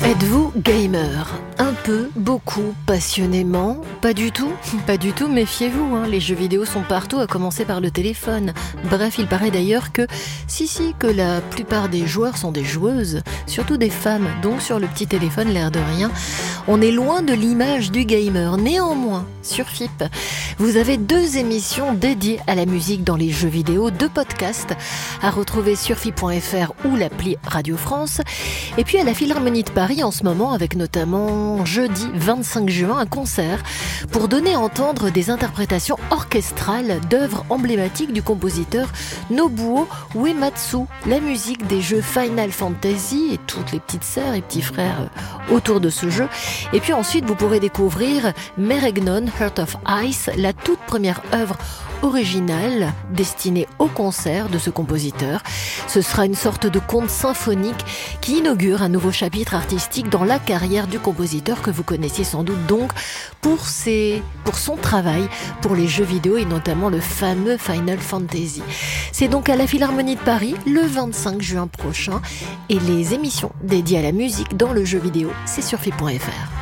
Êtes-vous gamer? Un peu, beaucoup, passionnément? Pas du tout? Pas du tout, méfiez-vous, les jeux vidéo sont partout, à commencer par le téléphone. Bref, il paraît d'ailleurs que, que la plupart des joueurs sont des joueuses, surtout des femmes, donc sur le petit téléphone, l'air de rien. On est loin de l'image du gamer. Néanmoins, sur FIP, vous avez 2 émissions dédiées à la musique dans les jeux vidéo, 2 podcasts à retrouver sur FIP.fr ou l'appli Radio France. Et puis à la Philharmonie de Paris en ce moment, avec notamment jeudi 25 juin un concert pour donner à entendre des interprétations orchestrales d'œuvres emblématiques du compositeur Nobuo Uematsu, la musique des jeux Final Fantasy et toutes les petites sœurs et petits frères autour de ce jeu. Et puis ensuite vous pourrez découvrir Meregnon Heart of Ice, la toute première œuvre originale destinée au concert de ce compositeur. Ce sera une sorte de conte symphonique qui inaugure un nouveau chapitre artistique dans la carrière du compositeur que vous connaissiez sans doute donc pour son travail pour les jeux vidéo et notamment le fameux Final Fantasy. C'est donc à la Philharmonie de Paris le 25 juin prochain et les émissions dédiées à la musique dans le jeu vidéo, c'est sur FIP.fr.